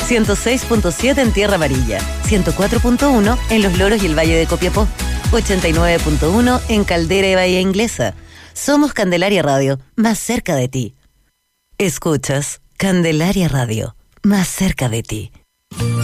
106.7 en Tierra Amarilla, 104.1 en Los Loros y el Valle de Copiapó, 89.1 en Caldera y Bahía Inglesa. Somos Candelaria Radio, más cerca de ti. Escuchas Candelaria Radio, más cerca de ti.